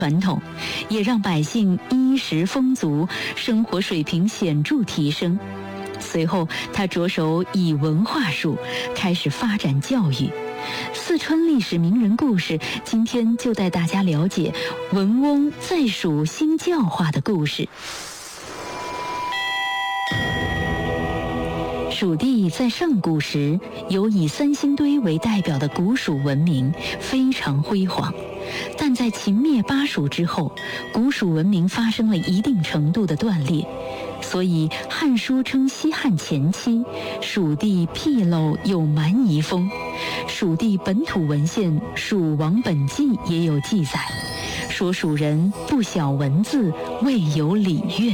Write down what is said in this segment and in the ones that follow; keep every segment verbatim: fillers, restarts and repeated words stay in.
传统，也让百姓衣食丰足，生活水平显著提升。随后，他着手以文化术开始发展教育。四川历史名人故事，今天就带大家了解文翁在蜀兴教化的故事。蜀地在上古时有以三星堆为代表的古蜀文明，非常辉煌。但在秦灭巴蜀之后，古蜀文明发生了一定程度的断裂，所以《汉书》称西汉前期蜀地僻陋有蛮夷风。蜀地本土文献《蜀王本纪》也有记载，说蜀人不晓文字，未有礼乐。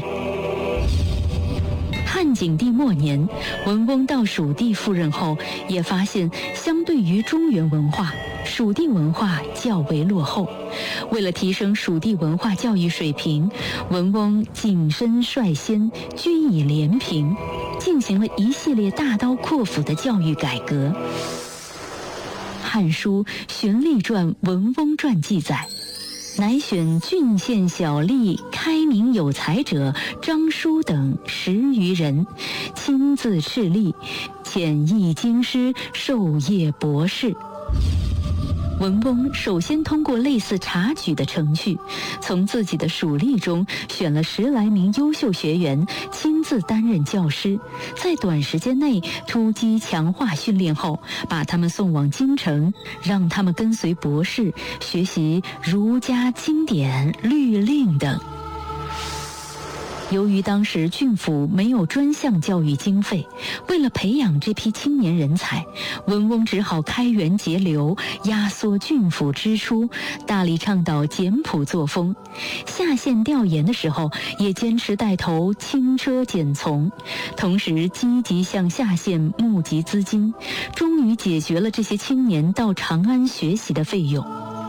汉景帝末年，文翁到蜀地赴任后，也发现相对于中原文化，蜀地文化较为落后。为了提升蜀地文化教育水平，文翁谨慎率先，居以廉平，进行了一系列大刀阔斧的教育改革。《汉书·荀立传·文翁传》记载，乃选郡县小吏、开明有才者张叔等十余人，亲自敕令，遣译京师，授业博士。文翁首先通过类似察举的程序，从自己的属吏中选了十来名优秀学员，亲自担任教师，在短时间内突击强化训练后，把他们送往京城，让他们跟随博士学习儒家经典、律令等。由于当时郡府没有专项教育经费，为了培养这批青年人才，文翁只好开源节流，压缩郡府支出，大力倡导简朴作风。下县调研的时候，也坚持带头轻车简从，同时积极向下县募集资金，终于解决了这些青年到长安学习的费用。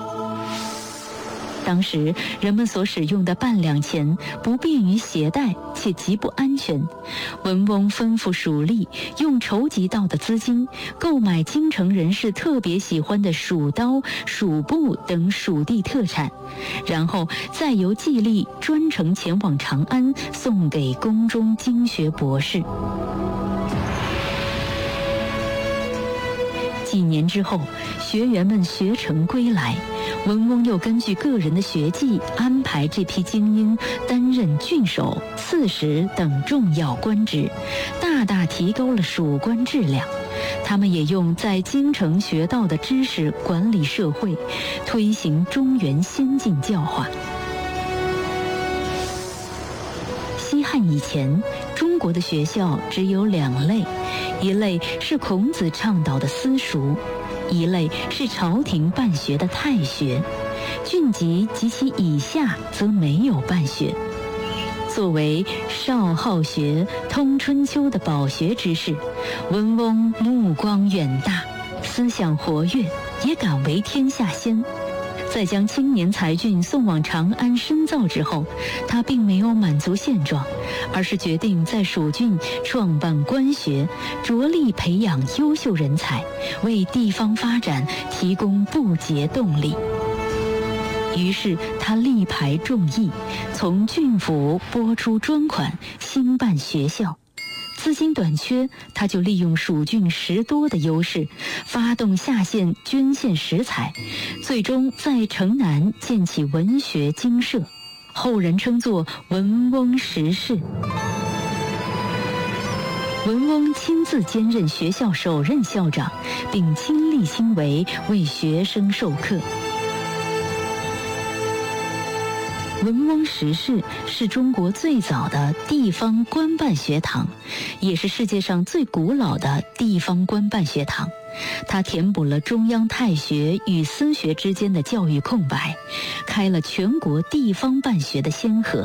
当时人们所使用的半两钱不便于携带，且极不安全。文翁吩咐蜀吏用筹集到的资金购买京城人士特别喜欢的蜀刀、蜀布等蜀地特产，然后再由季吏专程前往长安，送给宫中经学博士。几年之后，学员们学成归来，文翁又根据个人的学技安排这批精英担任郡守、刺史等重要官职，大大提高了蜀官质量。他们也用在京城学到的知识管理社会，推行中原先进教化。西汉以前，中国的学校只有两类，一类是孔子倡导的私塾，一类是朝廷办学的太学。郡籍及其以下则没有办学。作为少好学、通春秋的饱学之士，文翁目光远大，思想活跃，也敢为天下先。在将青年才俊送往长安深造之后，他并没有满足现状，而是决定在蜀郡创办官学，着力培养优秀人才，为地方发展提供不竭动力。于是他力排众议，从郡府拨出专款，兴办学校。资金短缺，他就利用蜀郡食多的优势，发动下县捐献食材，最终在城南建起文学精舍，后人称作文翁十室。文翁亲自兼任学校首任校长，并亲力亲为为学生授课。文翁十室是中国最早的地方官办学堂，也是世界上最古老的地方官办学堂。它填补了中央太学与私学之间的教育空白，开了全国地方办学的先河。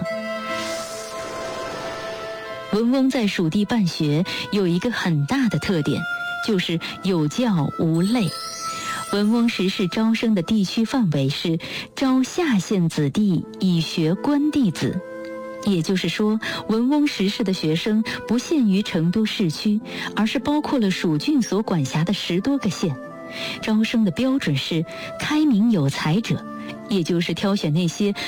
文翁在蜀地办学有一个很大的特点，就是有教无类。文翁十室招生的地区范围是招下县子弟以学官弟子，也就是说，文翁十室的学生不限于成都市区，而是包括了蜀郡所管辖的十多个县。招生的标准是开明有才者，也就是挑选那些